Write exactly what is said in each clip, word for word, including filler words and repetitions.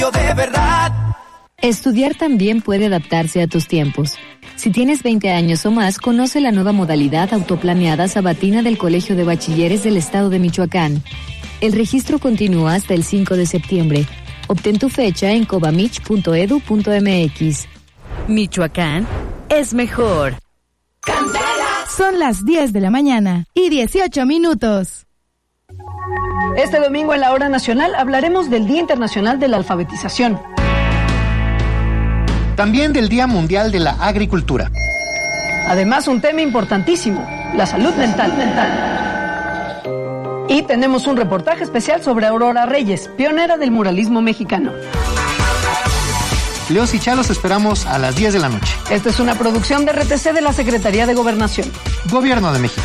De verdad. Estudiar también puede adaptarse a tus tiempos. Si tienes veinte años o más, conoce la nueva modalidad autoplaneada sabatina del Colegio de Bachilleres del Estado de Michoacán. El registro continúa hasta el cinco de septiembre. Obtén tu fecha en cobamich punto edu punto mx. Michoacán es mejor. ¡Candela! Son las diez de la mañana y dieciocho minutos. Este domingo en la Hora Nacional hablaremos del Día Internacional de la Alfabetización. También del Día Mundial de la Agricultura. Además, un tema importantísimo, la salud mental. Y tenemos un reportaje especial sobre Aurora Reyes, pionera del muralismo mexicano. Leos y Chalos esperamos a las diez de la noche. Esta es una producción de R T C de la Secretaría de Gobernación. Gobierno de México.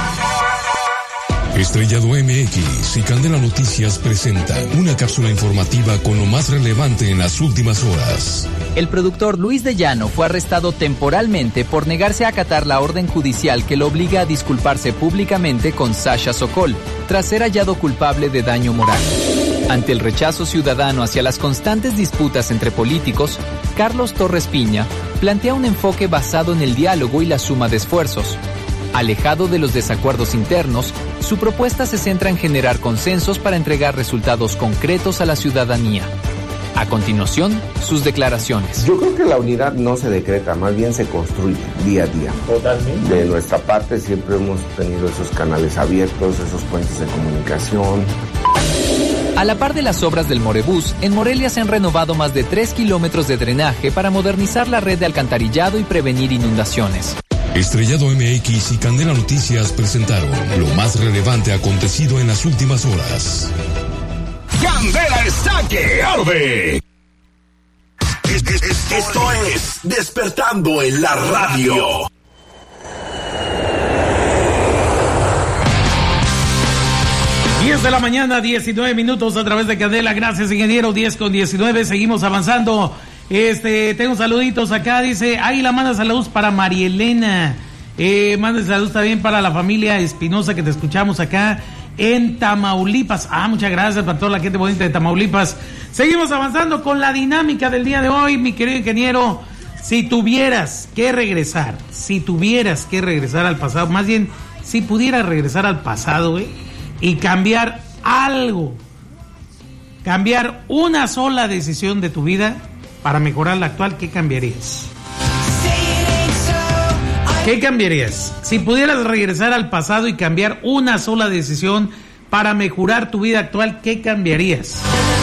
Estrellado M X y Candela Noticias presentan una cápsula informativa con lo más relevante en las últimas horas. El productor Luis de Llano fue arrestado temporalmente por negarse a acatar la orden judicial que lo obliga a disculparse públicamente con Sasha Sokol, tras ser hallado culpable de daño moral. Ante el rechazo ciudadano hacia las constantes disputas entre políticos, Carlos Torres Piña plantea un enfoque basado en el diálogo y la suma de esfuerzos. Alejado de los desacuerdos internos, su propuesta se centra en generar consensos para entregar resultados concretos a la ciudadanía. A continuación, sus declaraciones. Yo creo que la unidad no se decreta, más bien se construye día a día. Totalmente. De nuestra parte siempre hemos tenido esos canales abiertos, esos puentes de comunicación. A la par de las obras del Morebús, en Morelia se han renovado más de tres kilómetros de drenaje para modernizar la red de alcantarillado y prevenir inundaciones. Estrellado M X y Candela Noticias presentaron lo más relevante acontecido en las últimas horas. ¡Candela está que arde! Es, es, es, esto es Despertando en la Radio. diez de la mañana, diecinueve minutos a través de Candela. Gracias, ingeniero. diez con diecinueve. Seguimos avanzando. Este, tengo saluditos acá, dice, Águila manda saludos para María Elena, eh, manda saludos también para la familia Espinosa que te escuchamos acá en Tamaulipas. Ah, muchas gracias para toda la gente bonita de Tamaulipas. Seguimos avanzando con la dinámica del día de hoy, mi querido ingeniero. Si tuvieras que regresar, si tuvieras que regresar al pasado, más bien, si pudieras regresar al pasado, eh, y cambiar algo, cambiar una sola decisión de tu vida para mejorar la actual, ¿qué cambiarías? ¿Qué cambiarías? Si pudieras regresar al pasado y cambiar una sola decisión para mejorar tu vida actual, ¿qué cambiarías?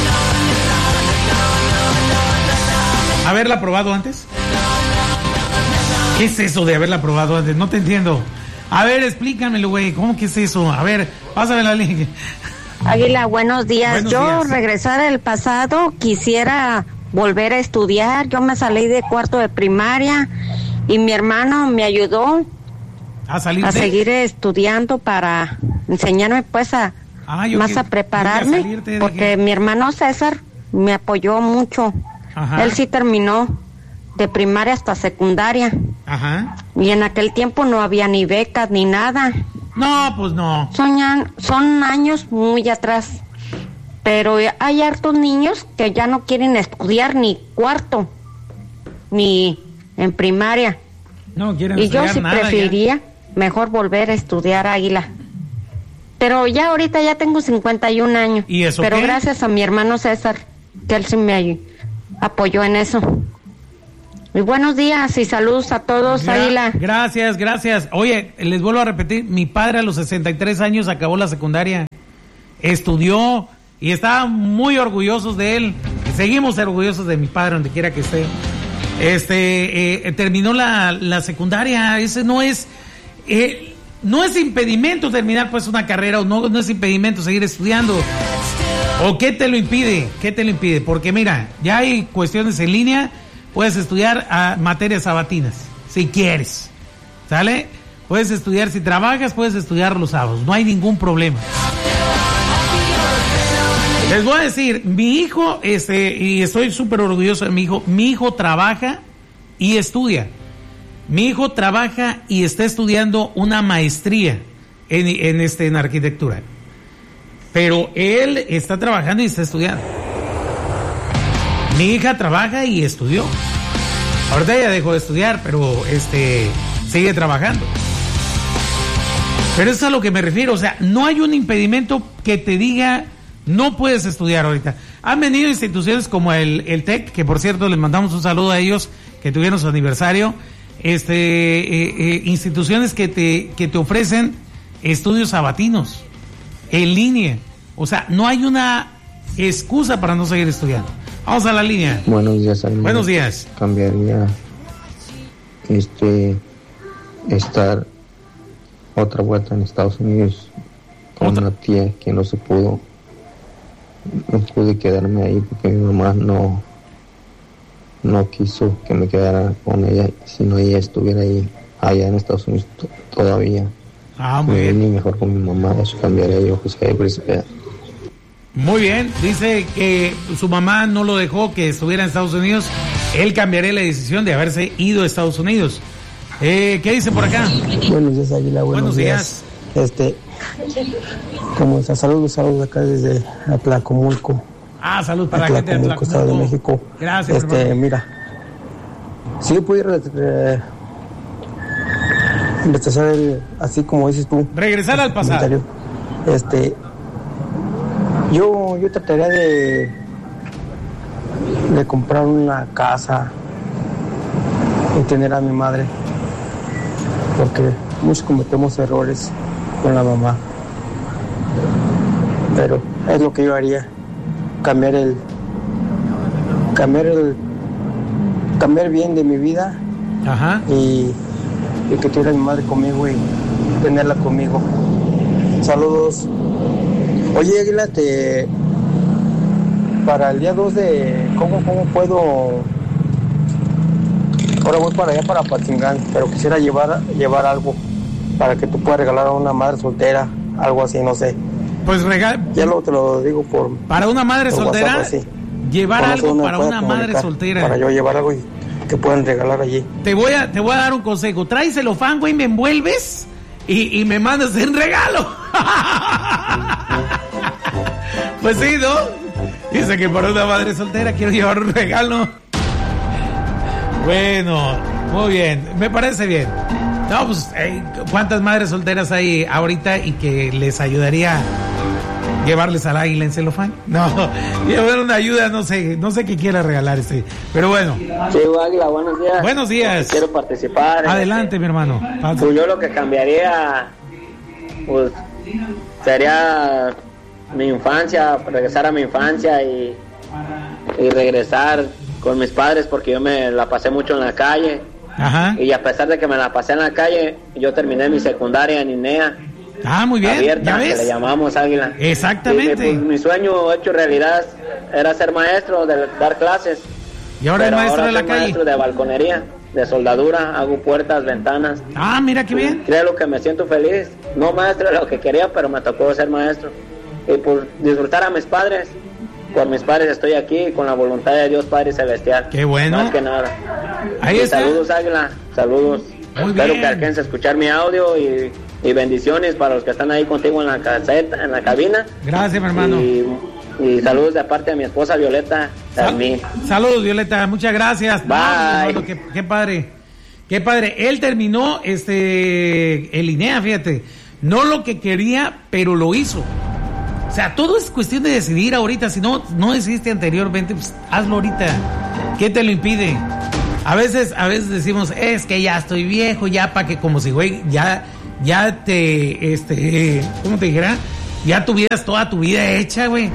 ¿Haberla probado antes? ¿Qué es eso de haberla probado antes? No te entiendo. A ver, explícamelo, güey. ¿Cómo que es eso? A ver, pásame la línea. Águila, buenos días. Buenos Yo días. regresar al pasado, quisiera volver a estudiar. Yo me salí de cuarto de primaria y mi hermano me ayudó a, salir a de... seguir estudiando para enseñarme pues a ah, yo más que, a prepararme, de porque que... mi hermano César me apoyó mucho. Ajá. Él sí terminó de primaria hasta secundaria. Ajá. Y en aquel tiempo no había ni becas ni nada. No, pues no. Son, son años muy atrás. Pero hay hartos niños que ya no quieren estudiar ni cuarto, ni en primaria. No quieren y estudiar yo sí nada, preferiría ya. mejor volver a estudiar Águila. Pero ya ahorita ya tengo cincuenta y un años. ¿Y eso Pero qué? gracias a mi hermano César, que él sí me apoyó en eso. Y buenos días y saludos a todos, Gra- Águila. Gracias, gracias. Oye, les vuelvo a repetir, mi padre a los sesenta y tres años acabó la secundaria, estudió y estaban muy orgullosos de él. Seguimos orgullosos de mi padre donde quiera que esté. Este, eh, terminó la, la secundaria. Ese no es, eh, no es impedimento terminar pues una carrera, o no, no es impedimento seguir estudiando. ¿O qué te lo impide? ¿Qué te lo impide? Porque mira, ya hay cuestiones en línea. Puedes estudiar a materias sabatinas, si quieres, ¿sale? Puedes estudiar, si trabajas, puedes estudiar los sábados, no hay ningún problema. Les voy a decir, mi hijo, este, y estoy súper orgulloso de mi hijo, mi hijo trabaja y estudia. Mi hijo trabaja y está estudiando una maestría en, en, este, en arquitectura. Pero él está trabajando y está estudiando. Mi hija trabaja y estudió. Ahorita ella dejó de estudiar, pero este sigue trabajando. Pero eso es a lo que me refiero, o sea, no hay un impedimento que te diga no puedes estudiar ahorita. Han venido instituciones como el, el TEC, que por cierto les mandamos un saludo a ellos que tuvieron su aniversario, este eh, eh, instituciones que te, que te ofrecen estudios sabatinos en línea. O sea, no hay una excusa para no seguir estudiando. Vamos a la línea. Buenos días, amigo. Buenos días. Cambiaría este estar otra vuelta en Estados Unidos con ¿Otra? una tía que no se pudo. No pude quedarme ahí porque mi mamá no no quiso que me quedara con ella, sino ella estuviera ahí allá en Estados Unidos t- todavía. Ah, muy me bien. Ni mejor con mi mamá, eso cambiaría yo, José Brisbane. Muy bien, dice que su mamá no lo dejó que estuviera en Estados Unidos. Él cambiaría la decisión de haberse ido a Estados Unidos. Eh, ¿Qué dice por acá? Buenos días, Águila. Buenos, Buenos días. días. Este, ¿cómo está? Saludos, saludos acá desde Atlacomulco. Ah, salud para la gente de Atlacomulco, Estado de México. Gracias, Este, hermano. mira, si yo pudiera eh, rechazar el, así como dices tú. Regresar al pasado. Este, yo, yo trataría de, de comprar una casa y tener a mi madre, porque muchos cometemos errores con la mamá, pero es lo que yo haría, cambiar el cambiar el cambiar bien de mi vida. Ajá. y, y que tuviera a mi madre conmigo y tenerla conmigo. Saludos. Oye, Águila, te para el día dos de cómo cómo puedo. Ahora voy para allá, para Patzingán, pero quisiera llevar llevar algo para que tú puedas regalar a una madre soltera, algo así, no sé. Pues regal... Ya luego te lo digo por... Para una madre soltera, WhatsApp, llevar Con algo una para una madre soltera. Para yo llevar algo y que puedan regalar allí. Te voy a, te voy a dar un consejo. Trae celofán, güey, me envuelves y, y me mandas en regalo. Pues sí, ¿no? Dice que para una madre soltera quiero llevar un regalo. Bueno, muy bien, me parece bien. No, pues, eh, ¿cuántas madres solteras hay ahorita y que les ayudaría llevarles al águila en celofán? No, llevar una ayuda, no sé, no sé qué quiera regalar este, pero bueno. Sí, Águila, buenos días. Buenos días. Quiero participar. Adelante, este, mi hermano. Pues yo lo que cambiaría, pues, sería mi infancia, regresar a mi infancia y, y regresar con mis padres, porque yo me la pasé mucho en la calle. Ajá. Y a pesar de que me la pasé en la calle, yo terminé mi secundaria en INEA. Ah, muy bien. Abierta, ¿Ya ves? que le llamamos Águila. Exactamente. Y, pues, mi sueño hecho realidad era ser maestro, de dar clases. Y ahora es maestro ahora de la soy calle. maestro de balconería, de soldadura, hago puertas, ventanas. Ah, mira qué bien. Creo que me siento feliz. No maestro de lo que quería, pero me tocó ser maestro. Y por disfrutar a mis padres. Por mis padres estoy aquí, con la voluntad de Dios Padre Celestial. Qué bueno. Más que nada. Ahí Y está. Saludos, Águila. Saludos. Muy Espero bien. que alcance a escuchar mi audio y, y bendiciones para los que están ahí contigo en la caseta, en la cabina. Gracias, mi hermano. Y, y saludos de parte de mi esposa Violeta. También. Saludos, Violeta, muchas gracias. Bye. No, hermano, qué, qué padre. Qué padre. Él terminó este el INEA, fíjate. No lo que quería, pero lo hizo. O sea, todo es cuestión de decidir ahorita. Si no, no decidiste anteriormente, pues hazlo ahorita. ¿Qué te lo impide? A veces, a veces decimos, es que ya estoy viejo, ya para que, como si, güey, ya, ya te, este, ¿cómo te dijera? Ya tuvieras toda tu vida hecha, güey.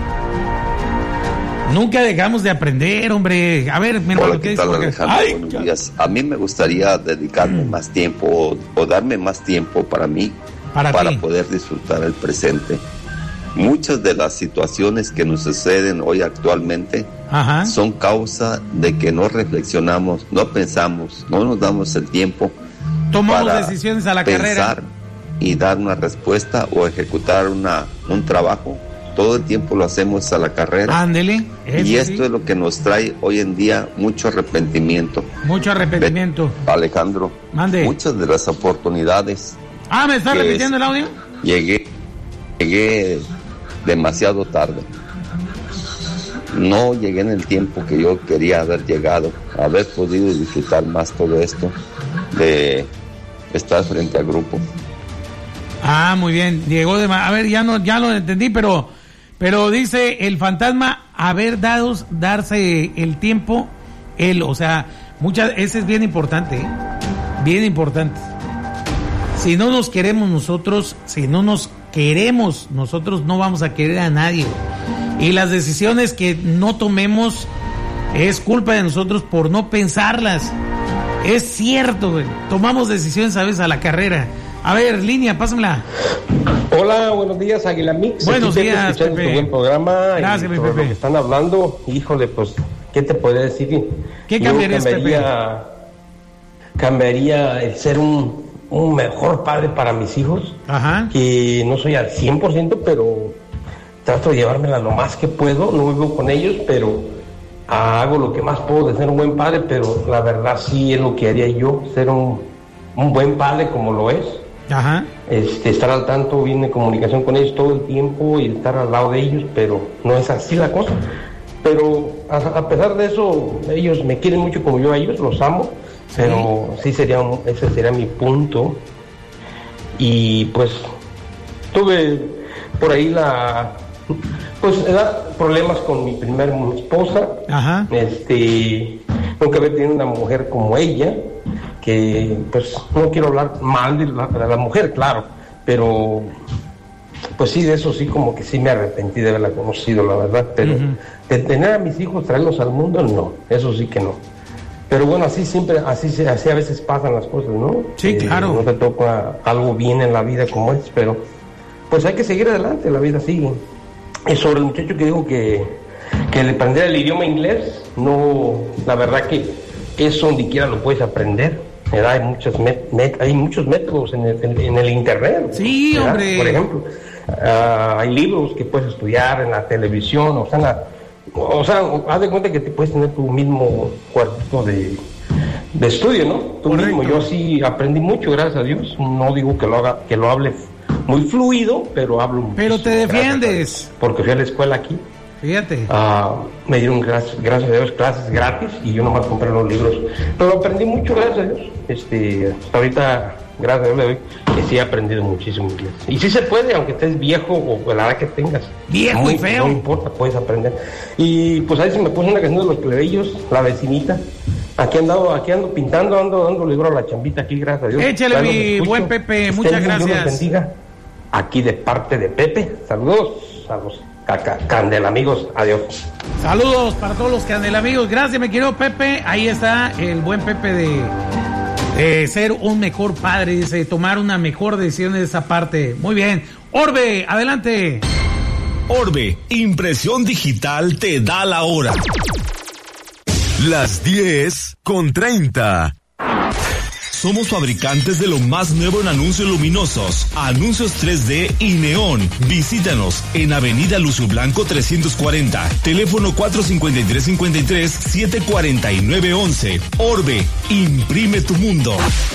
Nunca dejamos de aprender, hombre. A ver, mi hermano, Hola, ¿qué tal, Alejandro? Ay, buenos días. A mí me gustaría dedicarme más tiempo o, o darme más tiempo para mí, para, para ti. poder disfrutar el presente. Muchas de las situaciones que nos suceden hoy actualmente Ajá. son causa de que no reflexionamos, no pensamos, no nos damos el tiempo Tomamos para decisiones a la pensar carrera y dar una respuesta o ejecutar una, un trabajo. Todo el tiempo lo hacemos a la carrera. Ándele. Y esto sí. es lo que nos trae hoy en día mucho arrepentimiento. Mucho arrepentimiento. Alejandro, Mande. muchas de las oportunidades. Ah, ¿me está que repitiendo es, el audio? Llegué, llegué demasiado tarde. no llegué en el tiempo que yo quería haber llegado, haber podido disfrutar más todo esto de estar frente al grupo. Ah, muy bien, llegó de ma- a ver, ya no, ya lo entendí, pero, pero dice el fantasma haber dado, darse el tiempo, él, o sea, muchas, ese es bien importante, ¿eh? Bien importante. Si no nos queremos nosotros, si no nos queremos nosotros, no vamos a querer a nadie. Y las decisiones que no tomemos es culpa de nosotros por no pensarlas. Es cierto, güey. Tomamos decisiones a veces a la carrera. A ver, línea, pásamela. Hola, buenos días, Águila Mix. Buenos Aquí días, Pepe. Este buen programa. Gracias, y mi todo Pepe. lo que están hablando, híjole, pues, ¿qué te podría decir? ¿Qué Yo cambiarías, cambiaría, cambiaría el ser un, un mejor padre para mis hijos. Ajá. Que no soy al cien por ciento, pero trato de llevármela lo más que puedo. No vivo con ellos, pero hago lo que más puedo de ser un buen padre, pero la verdad sí es lo que haría yo, ser un, un buen padre como lo es. Ajá. Este, estar al tanto, bien en comunicación con ellos todo el tiempo y estar al lado de ellos, pero no es así la cosa. Pero a, a pesar de eso, ellos me quieren mucho como yo a ellos, los amo, sí. Pero sí sería un, ese sería mi punto. Y pues tuve por ahí la pues era problemas con mi primer esposa. Ajá. Este, nunca había tenido una mujer como ella, que pues no quiero hablar mal de la, de la mujer, claro, pero pues sí, de eso sí como que sí me arrepentí de haberla conocido, la verdad, pero uh-huh. de tener a mis hijos, traerlos al mundo, no, eso sí que no. Pero bueno, así siempre, así, así a veces pasan las cosas, ¿no? Sí, eh, claro. No te toca algo bien en la vida como es, pero pues hay que seguir adelante, la vida sigue. Y sobre el muchacho que dijo que, que le aprendiera el idioma inglés, no, la verdad que eso donde quiera lo puedes aprender, ¿verdad? Hay, muchos met, met, hay muchos métodos en el, en, en el internet. Sí, ¿verdad? Hombre. Por ejemplo, uh, hay libros que puedes estudiar en la televisión, o sea, en la, o sea, haz de cuenta que te puedes tener tu mismo cuartito de, de estudio, ¿no? Tú Correcto. mismo. Yo sí aprendí mucho, gracias a Dios. No digo que lo haga, que lo hable muy fluido, pero hablo pero te defiendes porque fui a la escuela aquí, fíjate, uh, me dieron gracias, gracias a Dios clases gratis y yo nomás compré los libros, pero aprendí mucho, gracias a Dios. Este, hasta ahorita, gracias a Dios, le doy que sí he aprendido muchísimo inglés, y sí se puede, aunque estés viejo o la edad que tengas, viejo muy, y feo, no importa, puedes aprender. Y pues ahí se me puso una canción de los plebeyos, La Vecinita. Aquí ando, aquí ando pintando, ando dando libro a la chambita aquí, gracias a Dios. Échale, mi buen Pepe, muchas Dios gracias. los bendiga. Aquí de parte de Pepe, saludos a los candelamigos, adiós. Saludos para todos los candelamigos, gracias mi querido Pepe, ahí está el buen Pepe de, de ser un mejor padre, dice, tomar una mejor decisión de esa parte, muy bien. Orbe, adelante. Orbe, impresión digital te da la hora. Las diez con treinta. Somos fabricantes de lo más nuevo en anuncios luminosos, anuncios tres D y neón. Visítanos en Avenida Lucio Blanco trescientos cuarenta, teléfono cuatro cinco tres cinco tres, siete cuatro nueve once. Orbe, imprime tu mundo.